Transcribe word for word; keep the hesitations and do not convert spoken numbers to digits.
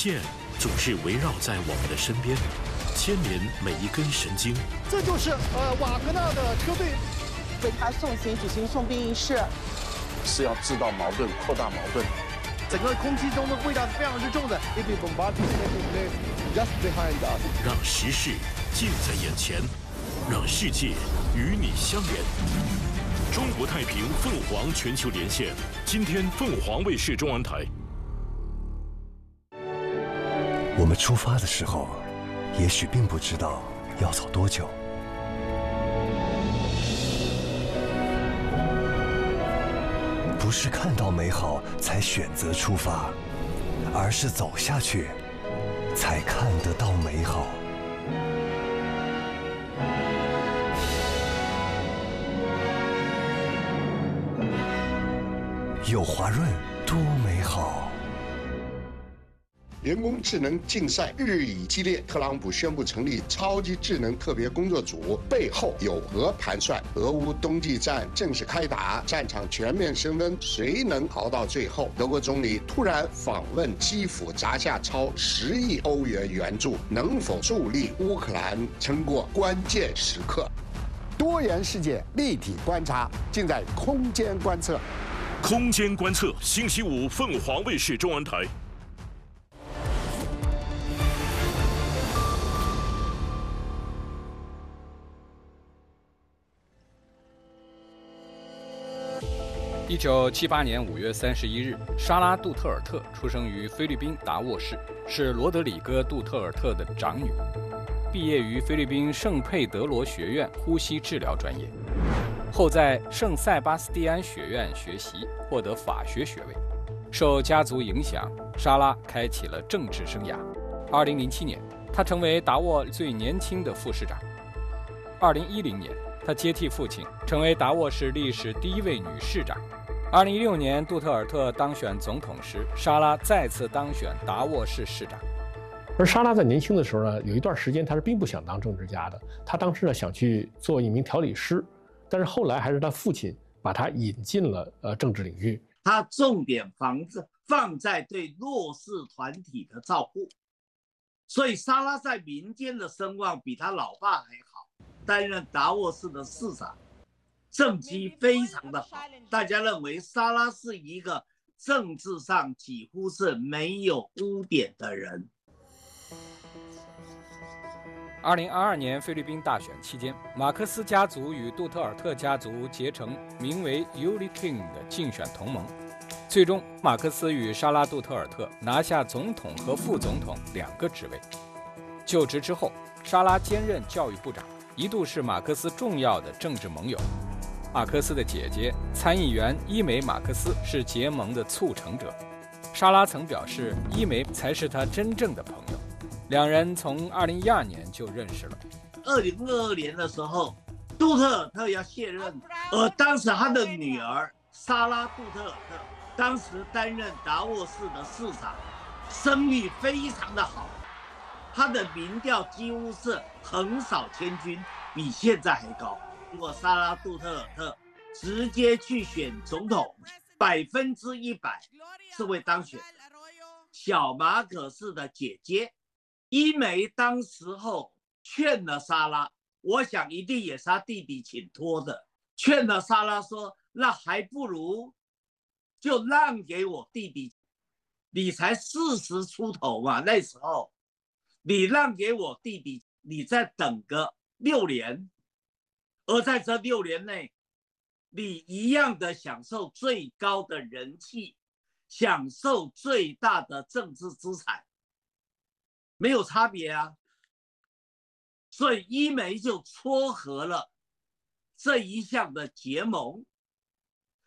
线总是围绕在我们的身边，牵连每一根神经。 这就是呃瓦格纳的车队为他送行举行送殡仪式， 是要制造矛盾、扩大矛盾。 整个空气中的味道是非常之重的。 让时事近在眼前，让世界与你相连。中国太平凤凰全球连线，今天凤凰卫视中文台。 我们出发的时候，也许并不知道要走多久。不是看到美好才选择出发，而是走下去才看得到美好。有华润多美好。 人工智能竞赛日益激烈，特朗普宣布成立超级智能特别工作组，背后有何盘算？俄乌冬季战正式开打，战场全面升温，谁能熬到最后？德国总理突然访问基辅，砸下超十亿欧元援助，能否助力乌克兰撑过关键时刻？多元世界立体观察，尽在空间观测。 空间观测，星期五凤凰卫视中文台。 一九七八年五月三十一日，莎拉·杜特尔特出生于菲律宾达沃市，是罗德里戈·杜特尔特的长女，毕业于菲律宾圣佩德罗学院呼吸治疗专业，后在圣塞巴斯蒂安学院学习，获得法学学位。受家族影响，莎拉开启了政治生涯。二零零七年，她成为达沃最年轻的副市长。二零一零年，她接替父亲，成为达沃市历史第一位女市长。二零一六年，杜特尔特当选总统时，莎拉再次当选达沃市市长。 而莎拉在年轻的时候呢，有一段时间她是并不想当政治家的，她当时呢想去做一名调理师，但是后来还是她父亲把她引进了呃政治领域。 她重点放放在对弱势团体的照顾，所以莎拉在民间的声望比她老爸还好。担任达沃市的市长，政绩非常的好，大家认为莎拉是一个政治上几乎是没有污点的人。 二零二二年菲律宾大选期间，马克思家族与杜特尔特家族结成名为 Uli King 的竞选同盟，最终马克思与莎拉·杜特尔特拿下总统和副总统两个职位。就职之后，莎拉兼任教育部长，一度是马克思重要的政治盟友。马克思的姐姐参议员伊梅·马克思是结盟的促成者。莎拉曾表示，伊梅才是她真正的朋友。两人从二零一二年就认识了。 二零二二年的时候，杜特尔特要卸任，而当时他的女儿莎拉·杜特尔特当时担任达沃市的市长，声誉非常的好，他的民调几乎是横扫千军，比现在还高。如果莎拉·杜特尔特直接去选总统，百分之一百是会当选的。小马可仕的姐姐伊梅当时候劝了莎拉，我想一定也是他弟弟请托的，劝了莎拉说，那还不如就让给我弟弟，你才四十出头嘛，那时候你让给我弟弟，你再等个六年，而在这六年内，你一样的享受最高的人气，享受最大的政治资产，没有差别啊。所以伊梅就撮合了这一项的结盟，